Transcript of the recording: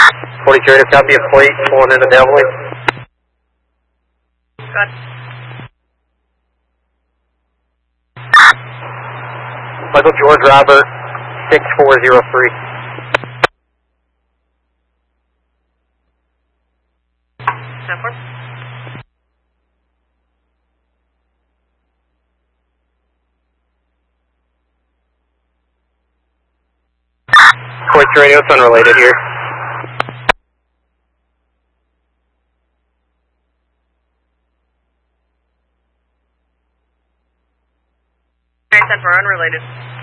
42 radio, copy a plate pulling into Devlin. Good. Michael George Robert, 6403. 10-4. Quick radio, it's unrelated here. Alright, 10-4, unrelated.